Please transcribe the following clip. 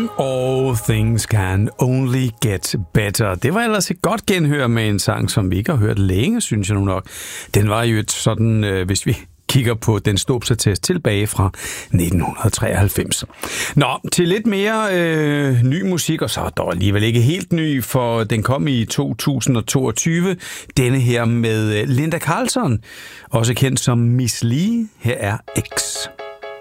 All Things Can Only Get Better. Det var ellers et godt genhør med en sang, som vi ikke har hørt længe, synes jeg nu nok. Den var jo et sådan, hvis vi kigger på den ståbsattest tilbage fra 1993. Nå, til lidt mere ny musik, og så er dog alligevel ikke helt ny, for den kom i 2022. Denne her med Linda Carlson, også kendt som Miss Li. Her er X.